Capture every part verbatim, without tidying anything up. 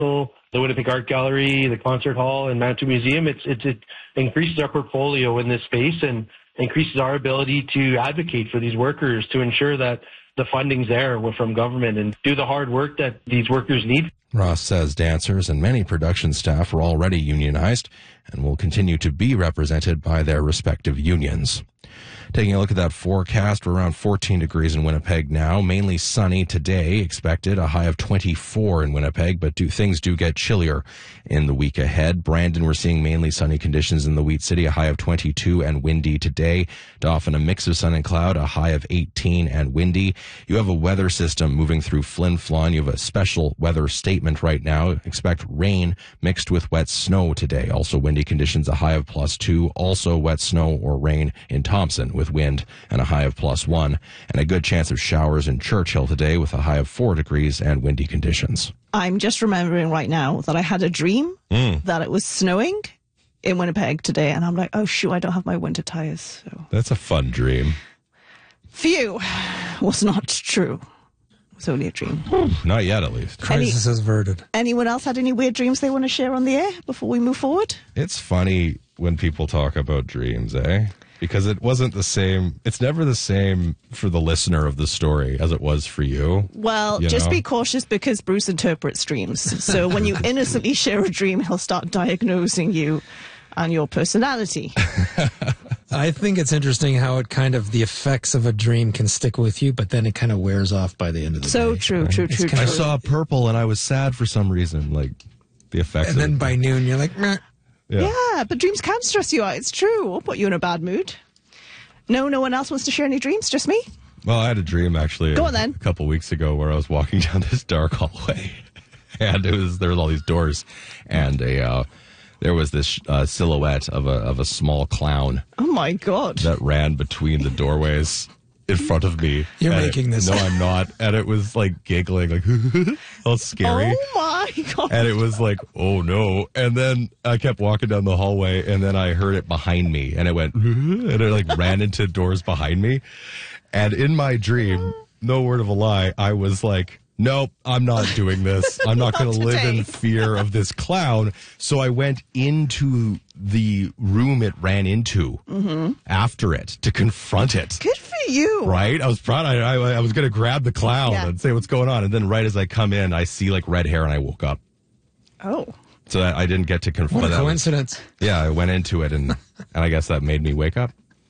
the Winnipeg Art Gallery, the Concert Hall, and Manitou Museum. It's, it's, it increases our portfolio in this space and increases our ability to advocate for these workers to ensure that the funding's there from government and do the hard work that these workers need. Ross says dancers and many production staff are already unionized and will continue to be represented by their respective unions. Taking a look at that forecast, we're around fourteen degrees in Winnipeg now. Mainly sunny today, expected a high of twenty-four in Winnipeg, but do things do get chillier in the week ahead. Brandon, we're seeing mainly sunny conditions in the Wheat City, a high of twenty-two and windy today. Dauphin, a mix of sun and cloud, a high of eighteen and windy. You have a weather system moving through Flin Flon. You have a special weather statement right now. Expect rain mixed with wet snow today. Also windy conditions, a high of plus two. Also wet snow or rain in Thompson with wind and a high of plus one, and a good chance of showers in Churchill today with a high of four degrees and windy conditions. I'm just remembering right now that I had a dream mm. that it was snowing in Winnipeg today, and I'm like, oh shoot, I don't have my winter tires. So. That's a fun dream. Phew, was not true. It was only a dream. Not yet, at least. Crisis Any, averted. Anyone else had any weird dreams they want to share on the air before we move forward? It's funny when people talk about dreams, eh? Because it wasn't the same. It's never the same for the listener of the story as it was for you. Well, you just know? be cautious because Bruce interprets dreams. So when you innocently share a dream, he'll start diagnosing you and your personality. I think it's interesting how it kind of, the effects of a dream can stick with you, but then it kind of wears off by the end of the so day. So true, right? true, it's true, true. I saw purple and I was sad for some reason, like the effects And of then it. by noon, you're like, meh. Yeah. yeah, but dreams can stress you out. It's true. Or put you in a bad mood. No, no one else wants to share any dreams, just me? Well, I had a dream actually Go a, on, then. a couple weeks ago where I was walking down this dark hallway and it was there was all these doors and a uh, there was this uh, silhouette of a of a small clown. Oh my God. That ran between the doorways in front of me. You're and making it, this No, up. I'm not. And it was like giggling, like, all scary. Oh my God. And it was like, oh no. And then I kept walking down the hallway and then I heard it behind me and it went, and it like ran into doors behind me. And in my dream, no word of a lie, I was like, nope, I'm not doing this. I'm not going to live in fear of this clown. So I went into the room it ran into mm-hmm. after it to confront it. Good for you. Right? I was proud. I, I, I was going to grab the clown yeah. and say what's going on. And then right as I come in, I see like red hair and I woke up. Oh. So I, I didn't get to confront What a that. coincidence. Yeah, I went into it and, and I guess that made me wake up.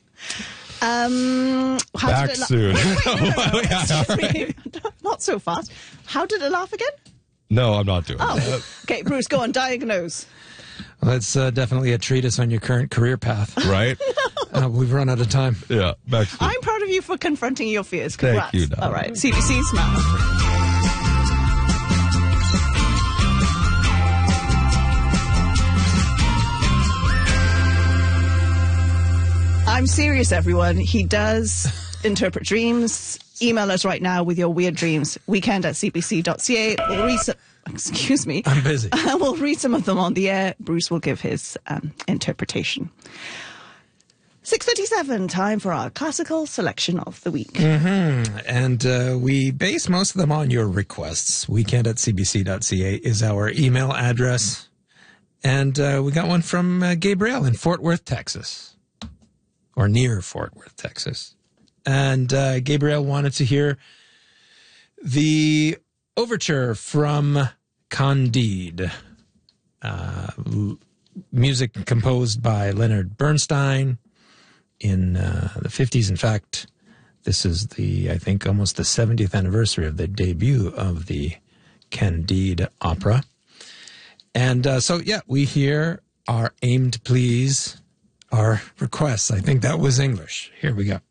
Um, how Back did it la- soon. Wait, wait, no, no, no. Excuse me. Not so fast. How did it laugh again? No, I'm not doing oh. that. Okay, Bruce, go on, diagnose. Well, it's uh, definitely a treatise on your current career path. Right? uh, we've run out of time. Yeah, back soon. I'm proud of you for confronting your fears. Congrats. Thank you, Donna. All right, C B C's now. I'm serious, everyone. He does interpret dreams. Email us right now with your weird dreams. Weekend at c b c dot c a. We'll read some, excuse me. I'm busy. We'll read some of them on the air. Bruce will give his um, interpretation. six thirty-seven, time for our classical selection of the week. Mm-hmm. And uh, we base most of them on your requests. Weekend at c b c dot c a is our email address. And uh, we got one from uh, Gabriel in Fort Worth, Texas. Or near Fort Worth, Texas. And uh, Gabriel wanted to hear the overture from Candide, uh, l- music composed by Leonard Bernstein in uh, the fifties. In fact, this is the, I think, almost the seventieth anniversary of the debut of the Candide opera. And uh, so, yeah, we hear our aim to please, our requests. I think that was English. Here we go.